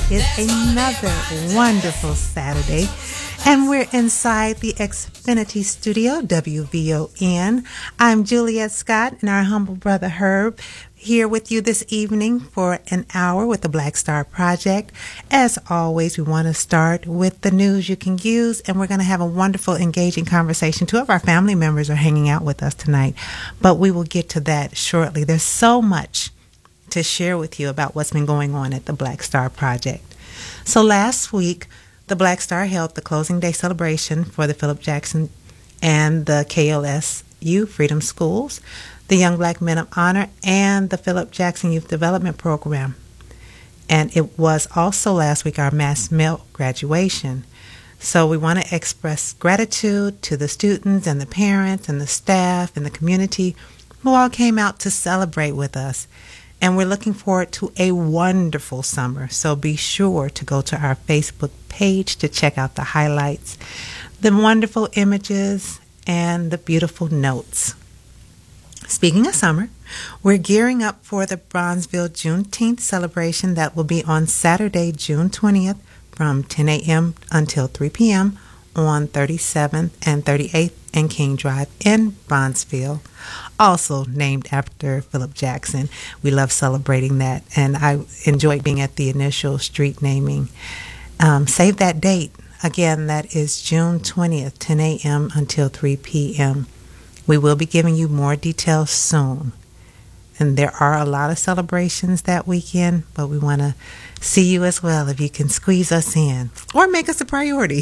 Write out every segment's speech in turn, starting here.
is another wonderful Saturday, and we're inside the Xfinity Studio, WVON. I'm Juliet Scott and our humble brother Herb here with you this evening for an hour with the Black Star Project. As always, we want to start with the news you can use, and we're going to have a wonderful, engaging conversation. Two of our family members are hanging out with us tonight, but we will get to that shortly. There's so much to share with you about what's been going on at the Black Star Project. So last week, the Black Star held the closing day celebration for the Philip Jackson and the KLSU Freedom Schools, the Young Black Men of Honor, and the Philip Jackson Youth Development Program. And it was also last week our mass male graduation. So we want to express gratitude to the students and the parents and the staff and the community who all came out to celebrate with us. And we're looking forward to a wonderful summer. So be sure to go to our Facebook page to check out the highlights, the wonderful images, and the beautiful notes. Speaking of summer, we're gearing up for the Bronzeville Juneteenth celebration that will be on Saturday, June 20th from 10 a.m. until 3 p.m. on 37th and 38th and King Drive in Bronzeville, also named after Philip Jackson. We love celebrating that, and I enjoyed being at the initial street naming. Save that date. Again, that is June 20th, 10 a.m. until 3 p.m. We will be giving you more details soon. And there are a lot of celebrations that weekend, but we want to see you as well if you can squeeze us in or make us a priority.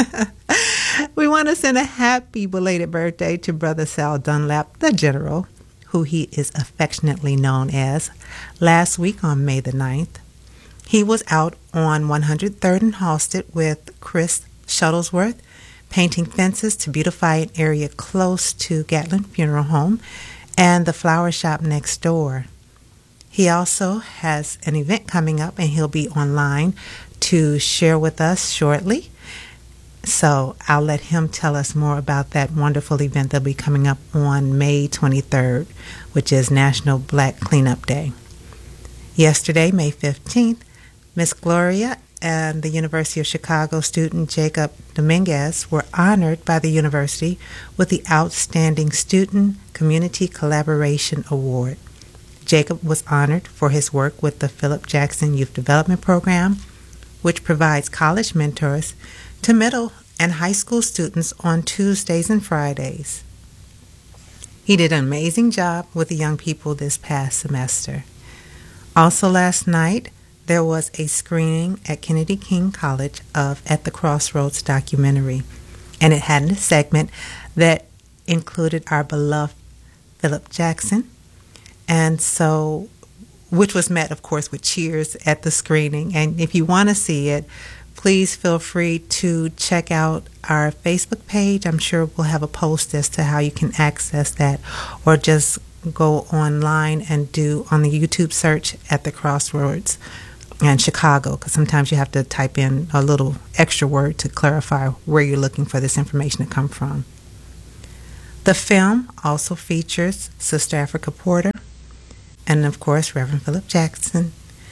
We want to send a happy belated birthday to Brother Sal Dunlap, the General, who he is affectionately known as. Last week on May the 9th, he was out on 103rd and Halsted with Chris Shuttlesworth, painting fences to beautify an area close to Gatlin Funeral Home and the flower shop next door. He also has an event coming up, and he'll be online to share with us shortly. So I'll let him tell us more about that wonderful event that'll be coming up on May 23rd, which is National Black Cleanup Day. Yesterday, May 15th, Miss Gloria and the University of Chicago student Jacob Dominguez were honored by the university with the Outstanding Student Community Collaboration Award. Jacob was honored for his work with the Philip Jackson Youth Development Program, which provides college mentors to middle and high school students on Tuesdays and Fridays. He did an amazing job with the young people this past semester. Also last night, there was a screening at Kennedy King College of At the Crossroads documentary, and it had a segment that included our beloved Philip Jackson, and so, which was met, of course, with cheers at the screening. And if you want to see it, please feel free to check out our Facebook page. I'm sure we'll have a post as to how you can access that, or just go online and do on the YouTube search At the Crossroads and Chicago, because sometimes you have to type in a little extra word to clarify where you're looking for this information to come from. The film also features Sister Africa Porter and, of course, Reverend Phil Jackson,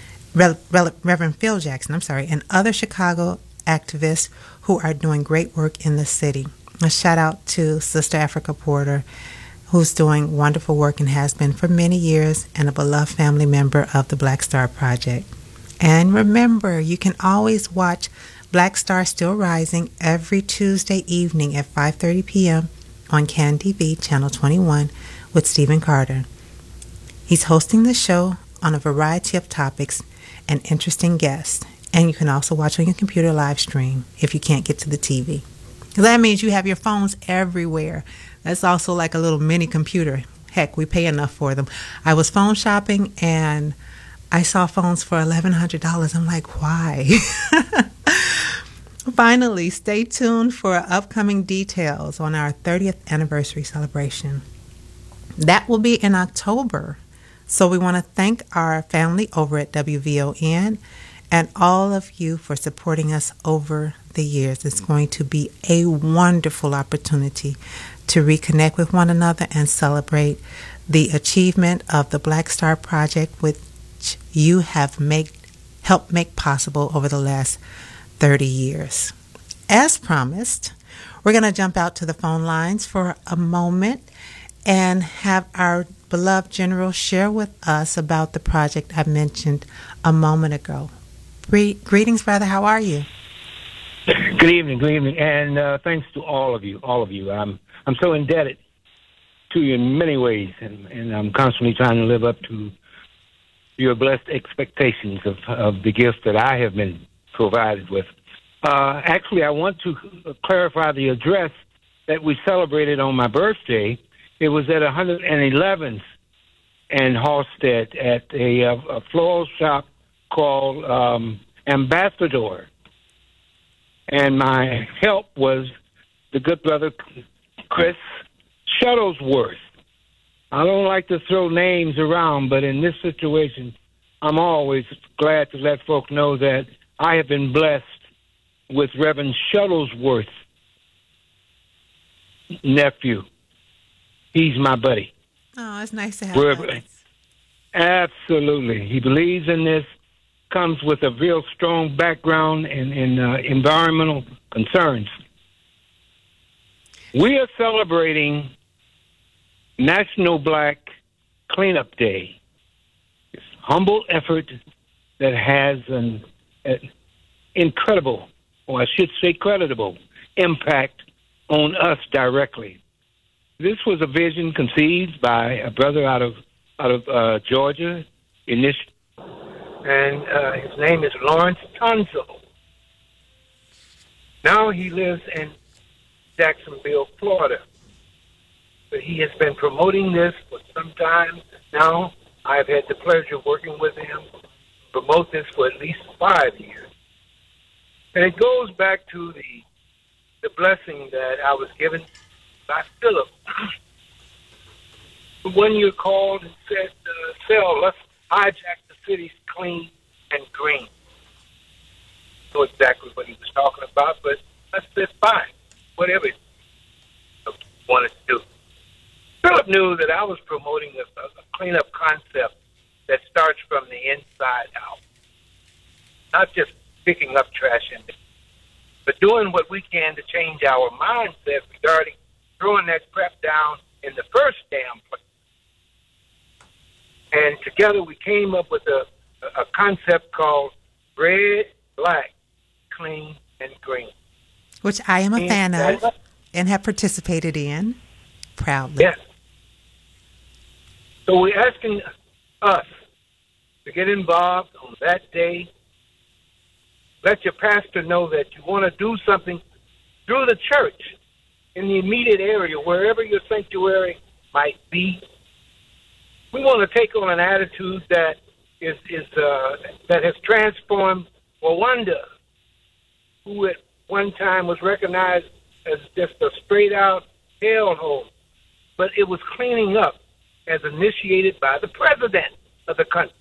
and other Chicago activists who are doing great work in the city. A shout out to Sister Africa Porter, who's doing wonderful work and has been for many years, and a beloved family member of the Black Star Project. And remember, you can always watch Black Star Still Rising every Tuesday evening at 5:30 p.m. on CAN TV, Channel 21, with Stephen Carter. He's hosting the show on a variety of topics and interesting guests. And you can also watch on your computer live stream if you can't get to the TV. That means you have your phones everywhere. That's also like a little mini computer. Heck, we pay enough for them. I was phone shopping and I saw phones for $1,100. I'm like, why? Finally, stay tuned for upcoming details on our 30th anniversary celebration. That will be in October. So we want to thank our family over at WVON and all of you for supporting us over the years. It's going to be a wonderful opportunity to reconnect with one another and celebrate the achievement of the Black Star Project, which you have made helped make possible over the last 30 years. As promised, we're going to jump out to the phone lines for a moment and have our beloved General share with us about the project I mentioned a moment ago. Greetings, brother. How are you? Good evening, and thanks to all of you. I'm so indebted to you in many ways, and I'm constantly trying to live up to your blessed expectations of the gifts that I have been provided with. Actually, I want to clarify the address that we celebrated on my birthday. It was at 111th and Halstead at a floral shop called Ambassador. And my help was the good brother Chris Shuttlesworth. I don't like to throw names around, but in this situation, I'm always glad to let folk know that I have been blessed with Reverend Shuttlesworth nephew. He's my buddy. Oh, it's nice to have that. Absolutely. He believes in this, comes with a real strong background in environmental concerns. We are celebrating National Black Cleanup Day. It's a humble effort that has an incredible, or I should say creditable, impact on us directly. This was a vision conceived by a brother out of Georgia, and his name is Lawrence Tonzo. Now he lives in Jacksonville, Florida. But he has been promoting this for some time now. I've had the pleasure of working with him promote this for at least 5 years. And it goes back to the blessing that I was given by Philip. One year called and said, Sel, let's hijack the cities clean and green. I know exactly what he was talking about, but I said, fine, whatever he wanted to do. Philip knew that I was promoting a cleanup concept that starts from the inside out. Not just picking up trash in there, but doing what we can to change our mindset regarding throwing that crap down in the first damn place. And together we came up with a concept called red, black, clean, and green. Which I am a fan of and have participated in proudly. Yes. So we're asking us to get involved on that day. Let your pastor know that you want to do something through the church in the immediate area, wherever your sanctuary might be. We want to take on an attitude that that has transformed Rwanda, who at one time was recognized as just a straight-out hellhole, but it was cleaning up as initiated by the president of the country.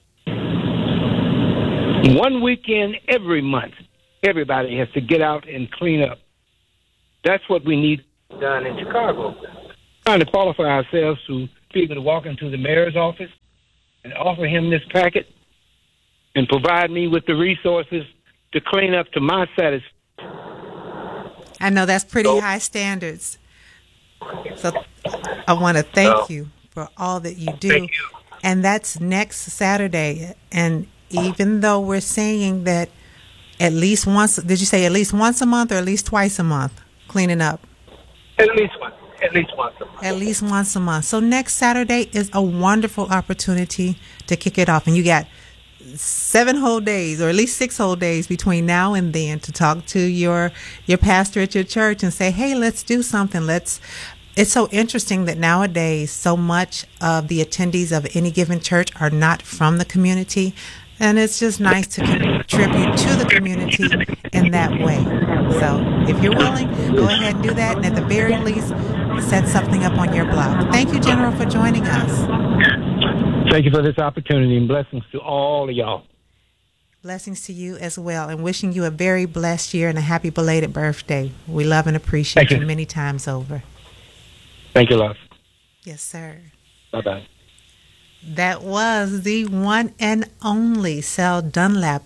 One weekend every month, everybody has to get out and clean up. That's what we need done in Chicago. Trying to qualify ourselves to be able to walk into the mayor's office and offer him this packet and provide me with the resources to clean up to my satisfaction. I know that's pretty high standards. So I want to thank you for all that you do. Thank you. And that's next Saturday. And even though we're saying that at least once, did you say at least once a month or at least twice a month cleaning up? At least once a month. At least once a month. So next Saturday is a wonderful opportunity to kick it off. And you got 7 whole days, or at least 6 whole days between now and then to talk to your pastor at your church and say, hey, let's do something. It's so interesting that nowadays so much of the attendees of any given church are not from the community. And it's just nice to contribute to the community in that way. So if you're willing, go ahead and do that. And at the very least, set something up on your blog. Thank you, General, for joining us. Thank you for this opportunity, and blessings to all of y'all. Blessings to you as well, and wishing you a very blessed year and a happy belated birthday. We love and appreciate you many times over. Thank you, love. Yes, sir. Bye-bye. That was the one and only Sel Dunlap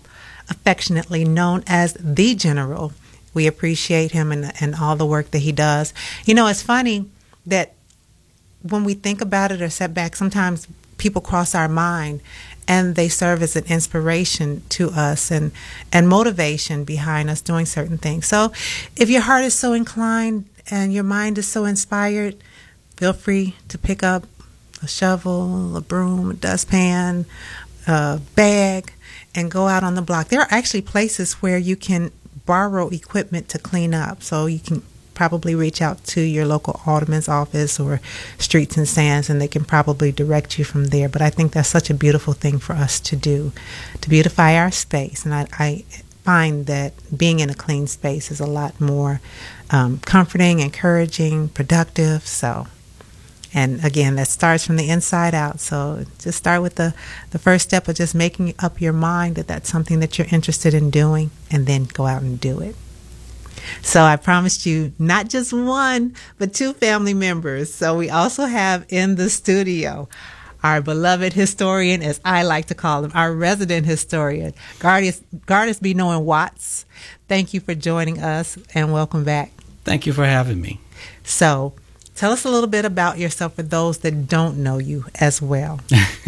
affectionately known as the General. We appreciate him and all the work that he does. You know, it's funny that when we think about it or set back, sometimes people cross our mind and they serve as an inspiration to us and motivation behind us doing certain things. So if your heart is so inclined and your mind is so inspired, feel free to pick up a shovel, a broom, a dustpan, a bag, and go out on the block. There are actually places where you can borrow equipment to clean up. So you can probably reach out to your local alderman's office or Streets and Sands, and they can probably direct you from there. But I think that's such a beautiful thing for us to do, to beautify our space. And I find that being in a clean space is a lot more comforting, encouraging, productive. So, and again, that starts from the inside out. So just start with the first step of just making up your mind that that's something that you're interested in doing, and then go out and do it. So I promised you not just one, but two family members. So we also have in the studio our beloved historian, as I like to call him, our resident historian, Gardis B. Nolan Watts. Thank you for joining us and welcome back. Thank you for having me. So tell us a little bit about yourself for those that don't know you as well.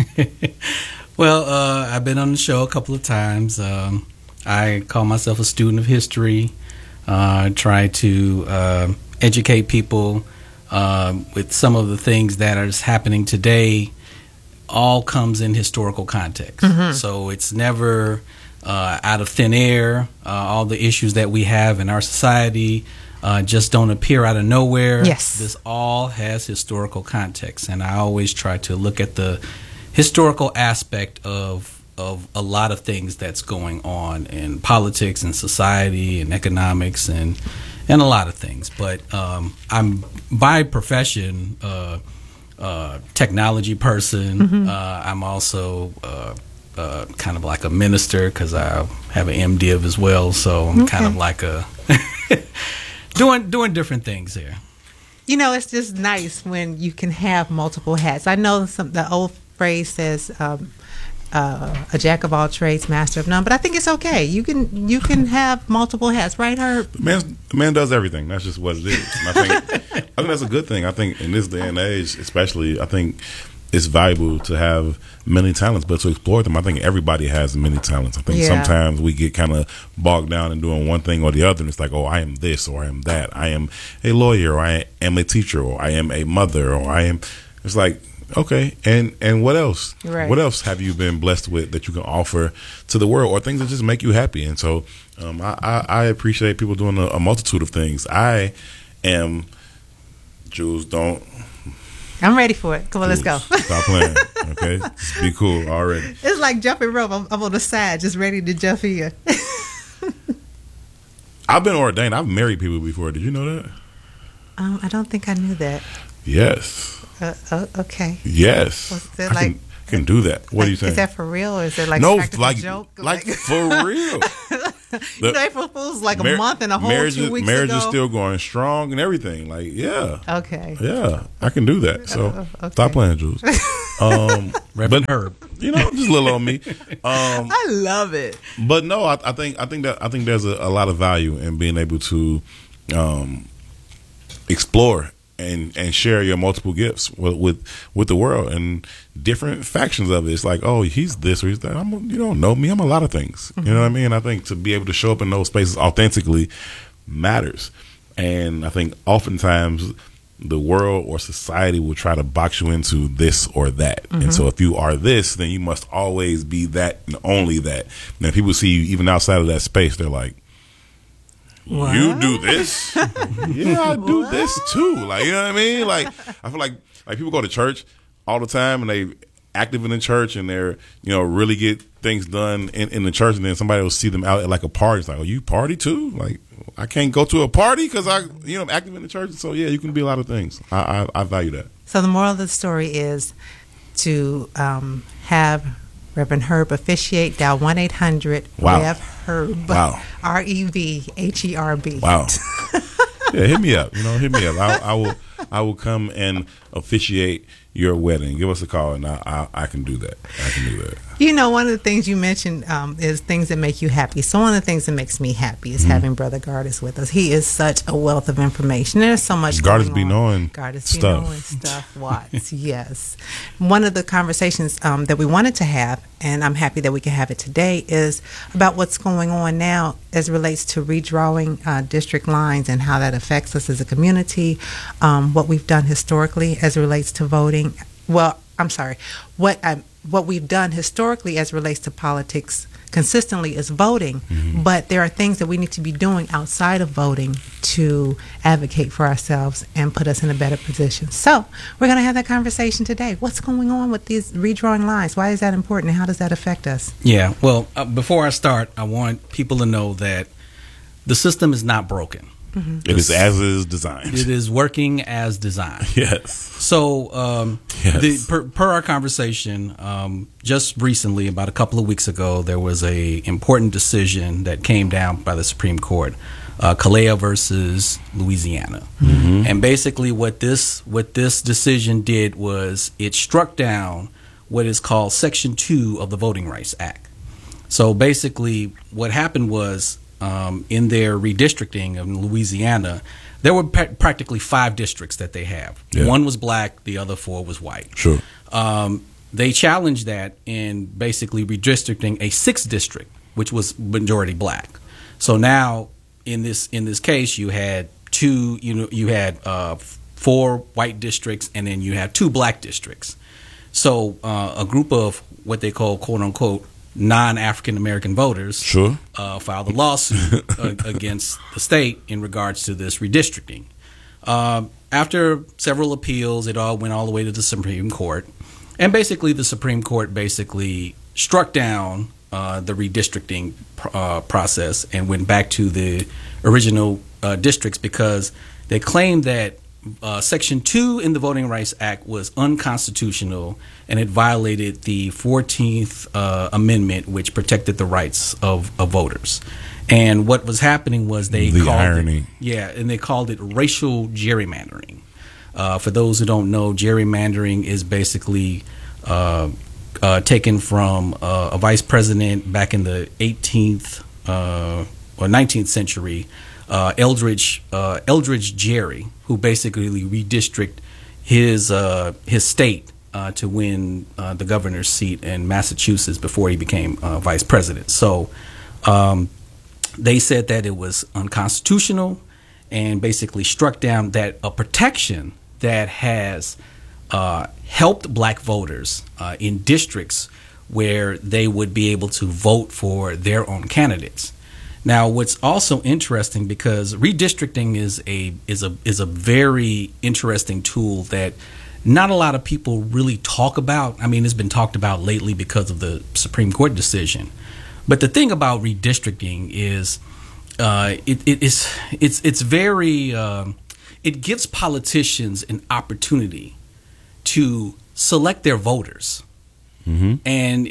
Well, I've been on the show a couple of times. I call myself a student of history. Try to educate people with some of the things that are happening today. All comes in historical context. Mm-hmm. So it's never out of thin air. All the issues that we have in our society just don't appear out of nowhere. Yes. This all has historical context. And I always try to look at the historical aspect of a lot of things that's going on in politics and society and economics and a lot of things. But I'm by profession technology person. Mm-hmm. I'm also kind of like a minister because I have an MDiv as well. So I'm kind of like a doing different things here. You know, it's just nice when you can have multiple hats. I know the old phrase says a jack of all trades, master of none, but I think it's okay. You can have multiple hats, right, Herb? The man does everything. That's just what it is. And I think that's a good thing. I think in this day and age, especially, I think it's valuable to have many talents, but to explore them. I think everybody has many talents. I think sometimes we get kind of bogged down in doing one thing or the other, and it's like, oh, I am this or I am that. I am a lawyer, or I am a teacher, or I am a mother, or I am. It's like, okay, and what else? Right. What else have you been blessed with that you can offer to the world, or things that just make you happy? And so I appreciate people doing a multitude of things. I am, Jules, I'm ready for it. Come on, let's go. Stop playing, okay? Just be cool already. It's like jumping rope. I'm on the side, just ready to jump in. I've been ordained. I've married people before. Did you know that? I don't think I knew that. Yes. Okay. Yes. I can do that. What are you saying? Is that for real, or is it like no, a joke? Like for real. You know, April Fool's like a month and a whole 2 weeks ago. Marriage is still going strong and everything. Like, yeah. Okay. Yeah, I can do that. So stop playing, Jules. Reverend Herb. You know, just a little on me. I love it. But no, I think there's a lot of value in being able to explore and share your multiple gifts with the world and different factions of it. It's like, oh, he's this or he's that. You don't know me. I'm a lot of things. Mm-hmm. You know what I mean? I think to be able to show up in those spaces authentically matters. And I think oftentimes the world or society will try to box you into this or that. Mm-hmm. And so if you are this, then you must always be that and only that. And if people see you even outside of that space, they're like, what? You do this? Yeah, I do this too. Like, you know what I mean? Like, I feel like people go to church all the time and they active in the church and they're, really get things done in the church, and then somebody will see them out at like a party. It's like, oh, you party too? Like, I can't go to a party because I'm active in the church. So yeah, you can be a lot of things. I value that. So the moral of the story is to have Reverend Herb officiate. Dial 1-800-REV-HERB. Wow. REVHERB. Wow. Yeah, hit me up. Hit me up. I will come and officiate your wedding. Give us a call, and I can do that. You know, one of the things you mentioned is things that make you happy. So one of the things that makes me happy is having Brother Gardis with us. He is such a wealth of information. There's so much Gardis be knowing Gardis be knowing stuff, Watts. Yes. One of the conversations that we wanted to have, and I'm happy that we can have it today, is about what's going on now as it relates to redrawing district lines and how that affects us as a community, what we've done historically as it relates to voting. Well, I'm sorry, what we've done historically as it relates to politics consistently is voting, but there are things that we need to be doing outside of voting to advocate for ourselves and put us in a better position. So we're going to have that conversation today. What's going on with these redrawing lines? Why is that important, and how does that affect us? Yeah, well, before I start, I want people to know that the system is not broken. It is as is designed. It is working as designed. Yes. So, per our conversation, just recently, about a couple of weeks ago, there was a important decision that came down by the Supreme Court, Calea versus Louisiana, and basically what this decision did was it struck down what is called Section 2 of the Voting Rights Act. So basically, what happened was, in their redistricting of Louisiana, there were practically 5 districts that they have. Yeah. One was black, the other 4 was white. Sure. They challenged that in basically redistricting a 6th district, which was majority black. So now, in this case, you had 4 white districts, and then you have 2 black districts. So a group of what they call, quote unquote, non-African American voters filed a lawsuit against the state in regards to this redistricting. After several appeals, it all went all the way to the Supreme Court, and basically the Supreme Court basically struck down the redistricting process and went back to the original districts because they claimed that Section 2 in the Voting Rights Act was unconstitutional, and it violated the 14th Amendment, which protected the rights of voters. And what was happening was they called it racial gerrymandering. For those who don't know, gerrymandering is basically taken from a vice president back in the 18th or 19th century, Eldridge Gerry, who basically redistricted his state to win the governor's seat in Massachusetts before he became vice president. So they said that it was unconstitutional and basically struck down that a protection that has helped black voters in districts where they would be able to vote for their own candidates. Now, what's also interesting, because redistricting is a very interesting tool that not a lot of people really talk about. I mean, it's been talked about lately because of the Supreme Court decision. But the thing about redistricting is it gives politicians an opportunity to select their voters, and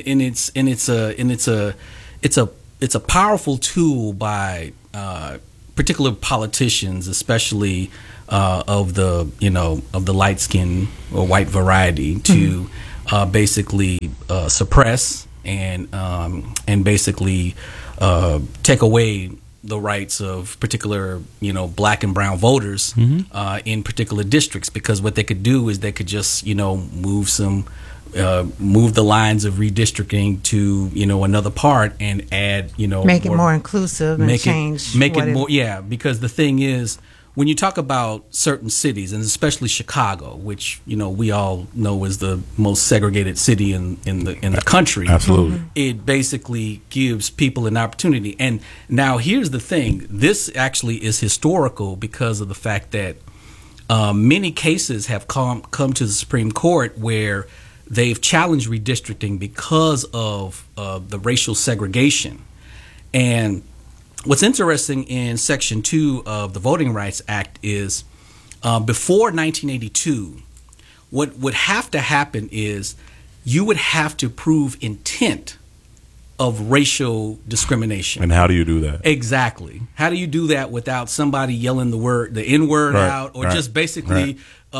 it's a powerful tool by particular politicians, especially of the light skin or white variety, to basically suppress and basically take away the rights of particular black and brown voters in particular districts, because what they could do is they could just move the lines of redistricting to another part and add make it more inclusive and change it more because the thing is, when you talk about certain cities, and especially Chicago, which we all know is the most segregated city in the country, absolutely, it basically gives people an opportunity. And now here's the thing: this actually is historical because of the fact that many cases have come to the Supreme Court where they've challenged redistricting because of the racial segregation. And what's interesting in Section 2 of the Voting Rights Act is before 1982, what would have to happen is you would have to prove intent of racial discrimination. And how do you do that? Exactly. How do you do that without somebody yelling the N word out, or just basically,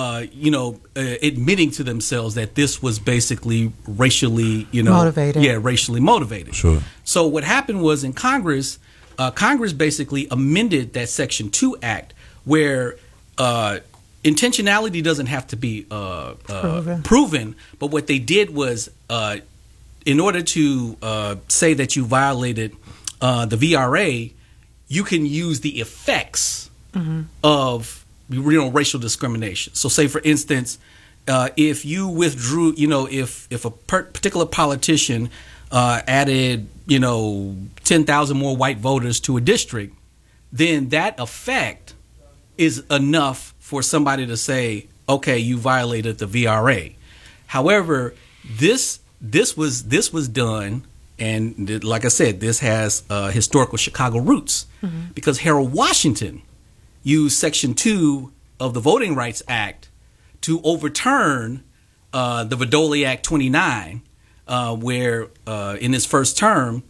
admitting to themselves that this was basically racially, motivated. Yeah, racially motivated. Sure. So what happened was in Congress, Congress basically amended that Section 2 Act where intentionality doesn't have to be proven, but what they did was in order to say that you violated the VRA, you can use the effects of racial discrimination. So, say for instance, if you withdrew, if a particular politician added, 10,000 more white voters to a district, then that effect is enough for somebody to say, okay, you violated the VRA. However, this was done, and like I said, this has historical Chicago roots, because Harold Washington used Section 2 of the Voting Rights Act to overturn the Vadoli Act 29, where in his first term,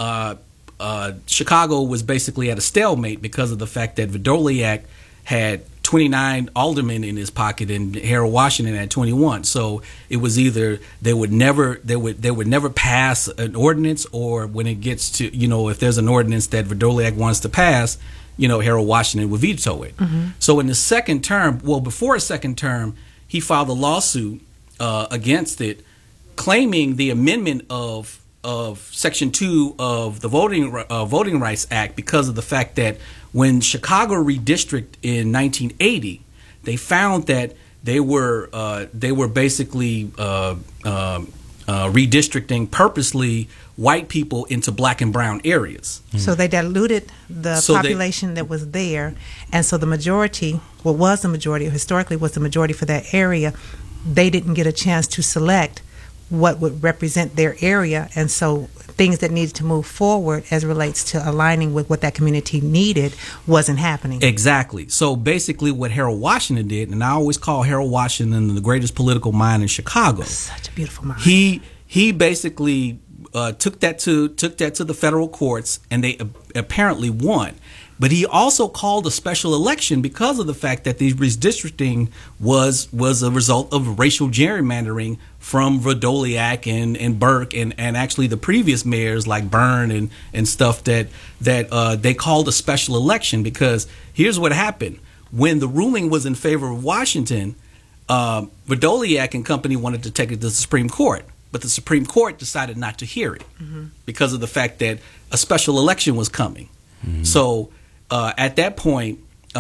Chicago was basically at a stalemate because of the fact that Vadoli Act had 29 aldermen in his pocket and Harold Washington had 21. So it was either they would never pass an ordinance, or when it gets to, if there's an ordinance that Vadoli Act wants to pass, Harold Washington would veto it. So in the second term, before his second term, he filed a lawsuit against it, claiming the amendment of Section 2 of the Voting Rights Act because of the fact that when Chicago redistricted in 1980, they found that they were basically redistricting purposely white people into black and brown areas. So they diluted the population that was there, and so the majority, what was the majority, or historically was the majority for that area, they didn't get a chance to select what would represent their area, and so things that needed to move forward as relates to aligning with what that community needed wasn't happening. Exactly. So basically what Harold Washington did, and I always call Harold Washington the greatest political mind in Chicago. Such a beautiful mind. He basically took that to the federal courts, and they apparently won. But he also called a special election because of the fact that the redistricting was a result of racial gerrymandering from Vrdolyak and Burke and actually the previous mayors like Byrne and stuff that they called a special election, because here's what happened. When the ruling was in favor of Washington, Vrdolyak and company wanted to take it to the Supreme Court, but the Supreme Court decided not to hear it because of the fact that a special election was coming. So at that point,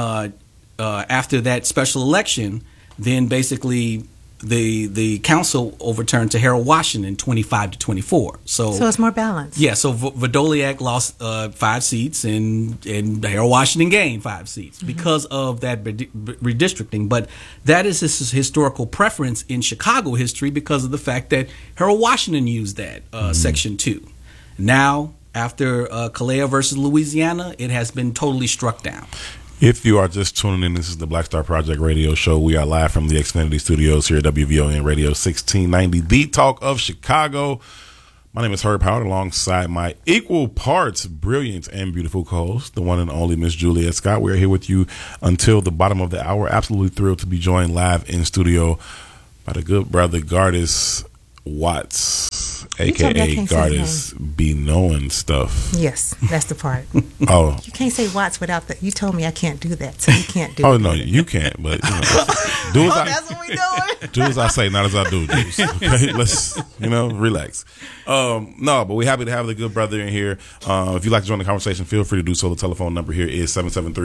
after that special election, then basically the council overturned to Harold Washington 25-24. So it's more balanced. Yeah. So Vrdolyak lost 5 seats, and Harold Washington gained 5 seats because of that redistricting. But that is his historical preference in Chicago history because of the fact that Harold Washington used that Section 2. Now, after Calais versus Louisiana, it has been totally struck down. If you are just tuning in, this is the Black Star Project radio show. We are live from the Xfinity Studios here at WVON Radio 1690, the talk of Chicago. My name is Herb Howard, alongside my equal parts brilliant and beautiful co-host, the one and only Miss Juliet Scott. We are here with you until the bottom of the hour. Absolutely thrilled to be joined live in studio by the good brother Gardis Watts, a.k.a. Gardis be knowing stuff. Yes, that's the part. Oh. You can't say Watts without the... You told me I can't do that, so you can't do it. Oh, no, you can't, but... do as that's what we doing? Do as I say, not as I do. Okay, let's, relax. No, but we're happy to have the good brother in here. If you'd like to join the conversation, feel free to do so. The telephone number here is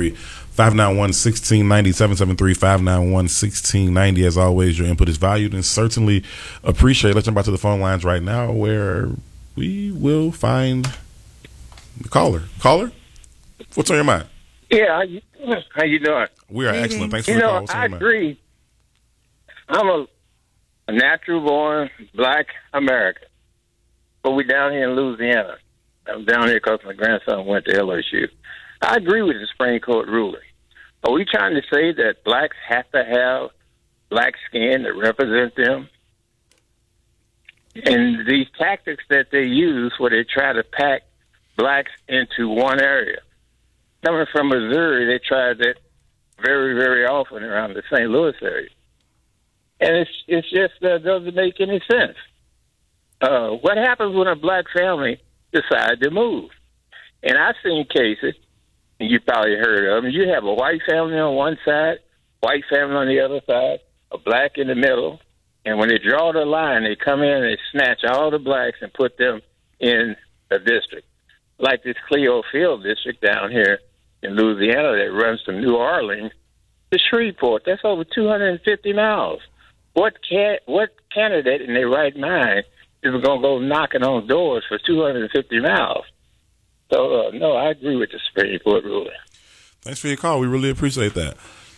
773-591-1690, 773-591-1690. As always, your input is valued and certainly appreciated. Let's jump out to the phone lines right now, where we will find the caller. Caller, what's on your mind? Yeah, how you doing? We are excellent. Thanks for the call. What's on I your mind? agree. I'm a natural-born black American, but we're down here in Louisiana. I'm down here because my grandson went to LSU. I agree with the Supreme Court ruling. Are we trying to say that blacks have to have black skin to represent them? And these tactics that they use where they try to pack blacks into one area. Coming from Missouri, they tried that very, very often around the St. Louis area. And it's just doesn't make any sense. What happens when a black family decides to move? And I've seen cases, and you probably heard of them. You have a white family on one side, white family on the other side, a black in the middle. And when they draw the line, they come in and they snatch all the blacks and put them in a district. Like this Cleo Field district down here in Louisiana that runs from New Orleans to Shreveport. That's over 250 miles. What candidate in their right mind is going to go knocking on doors for 250 miles? So, no, I agree with the Supreme Court ruling. Thanks for your call. We really appreciate that.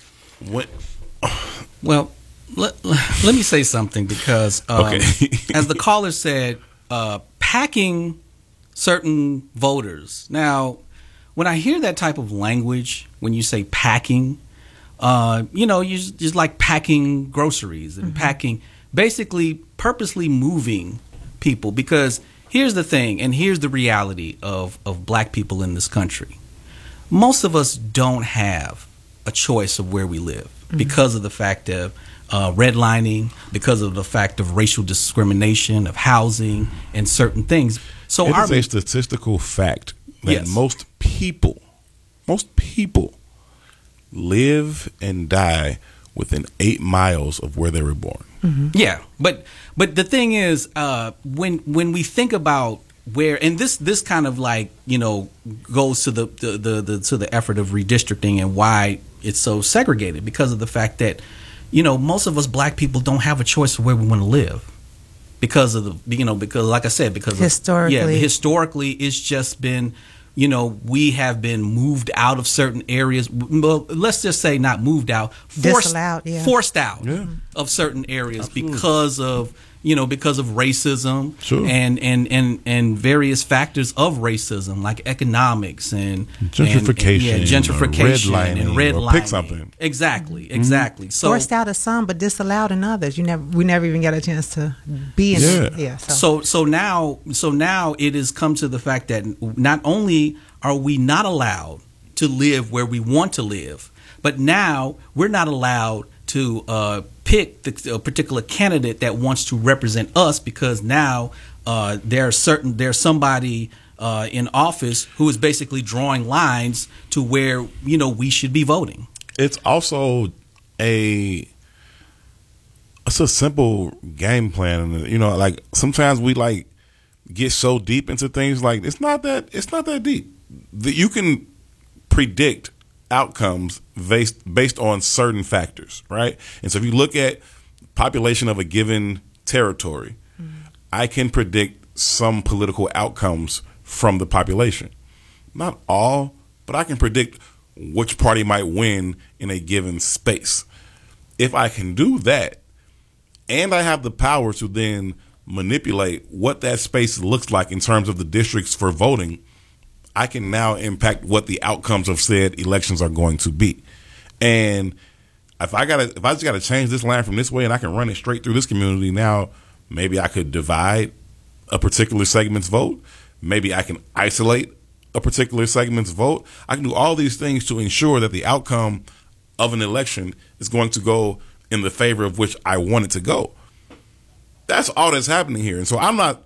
Well, let me say something because, as the caller said, packing certain voters. Now, when I hear that type of language, when you say packing, you just like packing groceries and packing, basically purposely moving people. Because here's the thing, and here's the reality of black people in this country. Most of us don't have a choice of where we live because of the fact of redlining, because of the fact of racial discrimination, of housing, and certain things. So it is a statistical fact that most people live and die within 8 miles of where they were born. Yeah, but the thing is, when we think about where, and this kind of like goes to the effort of redistricting and why it's so segregated, because of the fact that most of us black people don't have a choice of where we want to live because of the because like I said, because historically it's just been we have been moved out of certain areas. Well, let's just say not moved out, forced out of certain areas because of racism, sure, and various factors of racism like economics and gentrification, and redlining. Pick something. Exactly. So forced out of some, but disallowed in others. We never even got a chance to be in. So now it has come to the fact that not only are we not allowed to live where we want to live, but now we're not allowed to pick a particular candidate that wants to represent us, because now there's somebody in office who is basically drawing lines to where we should be voting. It's also a simple game plan, like sometimes we like get so deep into things, like it's not that deep. You can predict outcomes based on certain factors, right? And so if you look at population of a given territory, I can predict some political outcomes from the population. Not all, but I can predict which party might win in a given space. If I can do that, and I have the power to then manipulate what that space looks like in terms of the districts for voting, I can now impact what the outcomes of said elections are going to be. And if I just gotta change this line from this way and I can run it straight through this community, now maybe I could divide a particular segment's vote. Maybe I can isolate a particular segment's vote. I can do all these things to ensure that the outcome of an election is going to go in the favor of which I want it to go. That's all that's happening here. And so I'm not